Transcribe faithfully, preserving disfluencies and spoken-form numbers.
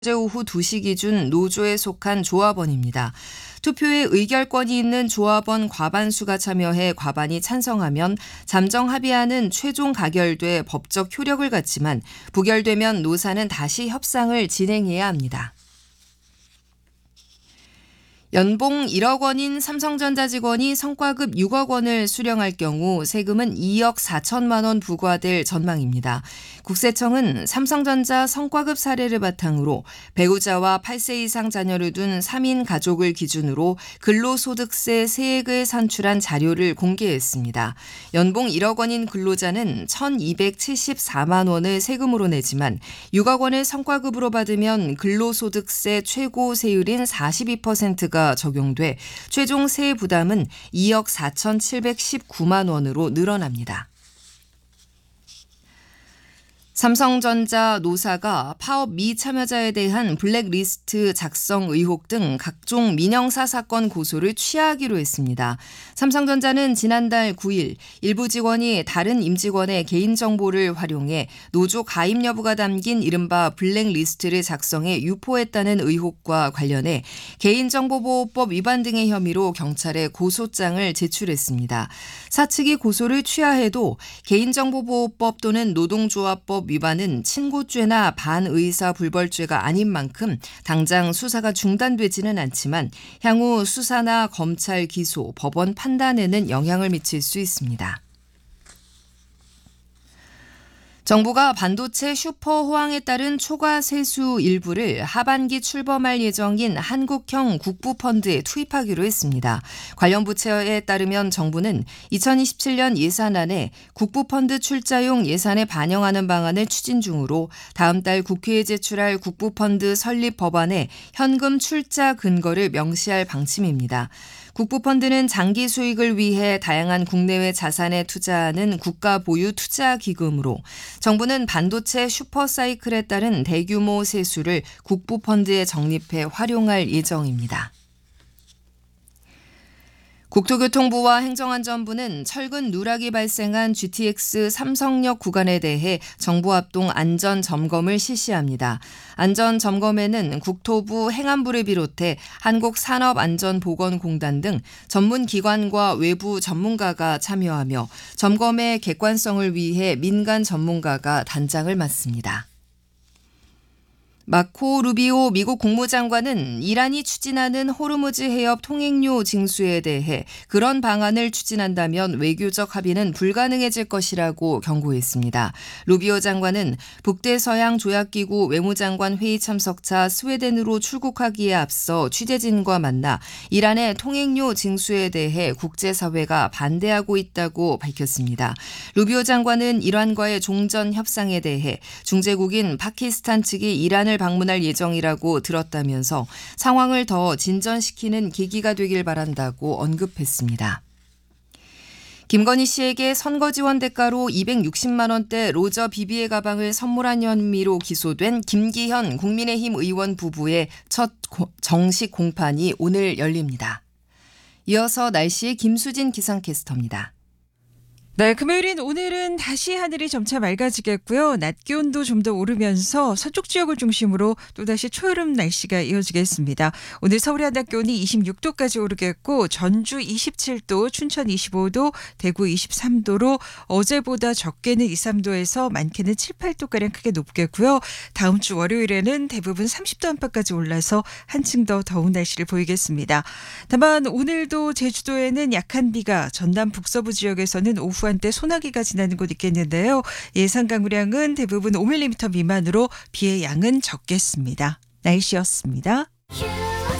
어제 오후 두 시 기준 노조에 속한 조합원입니다. 투표에 의결권이 있는 조합원 과반수가 참여해 과반이 찬성하면 잠정 합의안은 최종 가결돼 법적 효력을 갖지만 부결되면 노사는 다시 협상을 진행해야 합니다. 연봉 일억 원인 삼성전자 직원이 성과급 육억 원을 수령할 경우 세금은 이억 사천만 원 부과될 전망입니다. 국세청은 삼성전자 성과급 사례를 바탕으로 배우자와 팔 세 이상 자녀를 둔 삼 인 가족을 기준으로 근로소득세 세액을 산출한 자료를 공개했습니다. 연봉 일억 원인 근로자는 천이백칠십사만 원을 세금으로 내지만 육억 원을 성과급으로 받으면 근로소득세 최고 세율인 사십이 퍼센트가 적용돼 최종 세액 부담은 이억 사천칠백십구만 원으로 늘어납니다. 삼성전자 노사가 파업 미참여자에 대한 블랙리스트 작성 의혹 등 각종 민영사 사건 고소를 취하하기로 했습니다. 삼성전자는 지난달 구 일 일부 직원이 다른 임직원의 개인정보를 활용해 노조 가입 여부가 담긴 이른바 블랙리스트를 작성해 유포했다는 의혹과 관련해 개인정보보호법 위반 등의 혐의로 경찰에 고소장을 제출했습니다. 사측이 고소를 취하해도 개인정보보호법 또는 노동조합법 위반은 친고죄나 반의사불벌죄가 아닌 만큼 당장 수사가 중단되지는 않지만 향후 수사나 검찰 기소, 법원 판단에는 영향을 미칠 수 있습니다. 정부가 반도체 슈퍼 호황에 따른 초과 세수 일부를 하반기 출범할 예정인 한국형 국부펀드에 투입하기로 했습니다. 관련 부처에 따르면 정부는 이천이십칠 년 예산안에 국부펀드 출자용 예산에 반영하는 방안을 추진 중으로 다음 달 국회에 제출할 국부펀드 설립 법안에 현금 출자 근거를 명시할 방침입니다. 국부펀드는 장기 수익을 위해 다양한 국내외 자산에 투자하는 국가 보유 투자 기금으로 정부는 반도체 슈퍼사이클에 따른 대규모 세수를 국부펀드에 적립해 활용할 예정입니다. 국토교통부와 행정안전부는 철근 누락이 발생한 지티엑스 삼성역 구간에 대해 정부 합동 안전점검을 실시합니다. 안전점검에는 국토부 행안부를 비롯해 한국산업안전보건공단 등 전문기관과 외부 전문가가 참여하며 점검의 객관성을 위해 민간 전문가가 단장을 맡습니다. 마코 루비오 미국 국무장관은 이란이 추진하는 호르무즈 해협 통행료 징수에 대해 그런 방안을 추진한다면 외교적 합의는 불가능해질 것이라고 경고했습니다. 루비오 장관은 북대서양 조약기구 외무장관 회의 참석차 스웨덴으로 출국하기에 앞서 취재진과 만나 이란의 통행료 징수에 대해 국제사회가 반대하고 있다고 밝혔습니다. 루비오 장관은 이란과의 종전 협상에 대해 중재국인 파키스탄 측이 이란을 방문할 예정이라고 들었다면서 상황을 더 진전시키는 계기가 되길 바란다고 언급했습니다. 김건희 씨에게 선거 지원 대가로 이백육십만 원대 로저 비비의 가방을 선물한 혐의로 기소된 김기현 국민의힘 의원 부부의 첫 정식 공판이 오늘 열립니다. 이어서 날씨의 김수진 기상캐스터입니다. 네, 금요일인 오늘은 다시 하늘이 점차 맑아지겠고요. 낮 기온도 좀 더 오르면서 서쪽 지역을 중심으로 또다시 초여름 날씨가 이어지겠습니다. 오늘 서울의 한낮 기온이 이십육 도까지 오르겠고 전주 이십칠 도, 춘천 이십오 도, 대구 이십삼 도로 어제보다 적게는 이, 삼 도에서 많게는 칠, 팔 도가량 크게 높겠고요. 다음 주 월요일에는 대부분 삼십 도 안팎까지 올라서 한층 더 더운 날씨를 보이겠습니다. 다만 오늘도 제주도에는 약한 비가, 전남 북서부 지역에서는 오후 한때 소나기가 지나는 곳 있겠는데요. 예상 강우량은 대부분 오 밀리미터 미만으로 비의 양은 적겠습니다. 날씨였습니다.